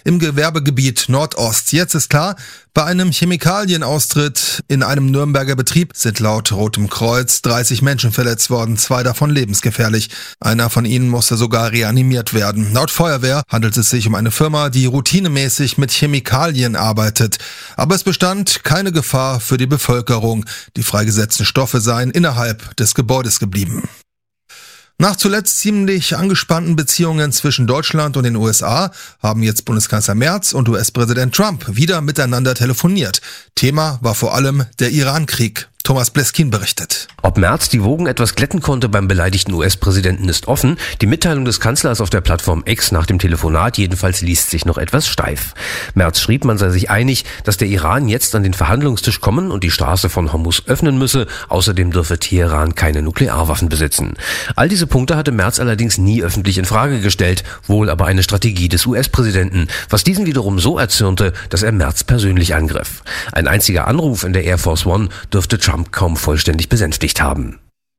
im Gewerbegebiet Nordost. Jetzt ist klar, bei einem Chemikalienaustritt in einem Nürnberger Betrieb sind laut Rotem Kreuz 30 Menschen verletzt worden, 2 davon lebensgefährlich. Einer von ihnen musste sogar reanimiert werden. Laut Feuerwehr handelt es sich um eine Firma, die routinemäßig mit Chemikalien arbeitet. Aber es bestand keine Gefahr für die Bevölkerung. Die freigesetzten Stoffe seien innerhalb des Gebäudes geblieben. Nach zuletzt ziemlich angespannten Beziehungen zwischen Deutschland und den USA haben jetzt Bundeskanzler Merz und US-Präsident Trump wieder miteinander telefoniert. Thema war vor allem der Iran-Krieg. Thomas Bleskin berichtet. Ob Merz die Wogen etwas glätten konnte beim beleidigten US-Präsidenten ist offen. Die Mitteilung des Kanzlers auf der Plattform X nach dem Telefonat jedenfalls liest sich noch etwas steif. Merz schrieb, man sei sich einig, dass der Iran jetzt an den Verhandlungstisch kommen und die Straße von Hormuz öffnen müsse. Außerdem dürfe Teheran keine Nuklearwaffen besitzen. All diese Punkte hatte Merz allerdings nie öffentlich in Frage gestellt, wohl aber eine Strategie des US-Präsidenten, was diesen wiederum so erzürnte, dass er Merz persönlich angriff. Ein einziger Anruf in der Air Force One dürfte Trump kaum vollständig besänftigt haben.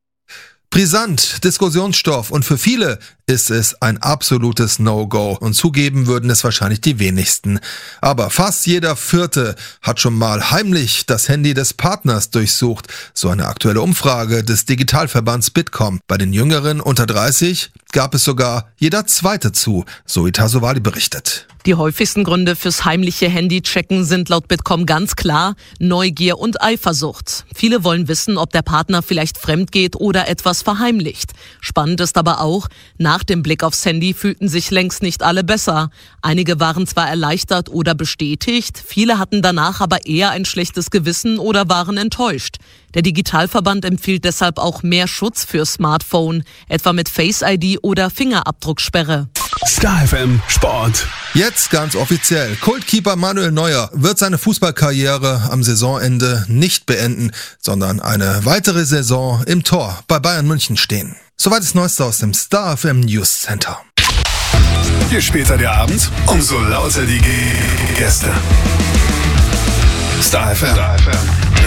Brisant, Diskussionsstoff und für viele ist es ein absolutes No-Go und zugeben würden es wahrscheinlich die wenigsten. Aber fast jeder Vierte hat schon mal heimlich das Handy des Partners durchsucht, so eine aktuelle Umfrage des Digitalverbands Bitkom. Bei den Jüngeren unter 30 gab es sogar jeder Zweite zu, so Itasovali berichtet. Die häufigsten Gründe fürs heimliche Handychecken sind laut Bitkom ganz klar Neugier und Eifersucht. Viele wollen wissen, ob der Partner vielleicht fremd geht oder etwas verheimlicht. Spannend ist aber auch, nach dem Blick aufs Handy fühlten sich längst nicht alle besser. Einige waren zwar erleichtert oder bestätigt, viele hatten danach aber eher ein schlechtes Gewissen oder waren enttäuscht. Der Digitalverband empfiehlt deshalb auch mehr Schutz für Smartphone, etwa mit Face ID oder Fingerabdrucksperre. Star FM Sport. Jetzt ganz offiziell. Kultkeeper Manuel Neuer wird seine Fußballkarriere am Saisonende nicht beenden, sondern eine weitere Saison im Tor bei Bayern München stehen. Soweit das Neueste aus dem Star FM News Center. Je später der Abend, umso lauter die Gäste. Star FM.